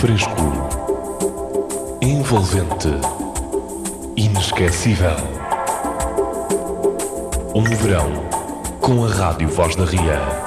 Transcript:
fresco, envolvente, inesquecível. Um verão com a Rádio Voz da Ria.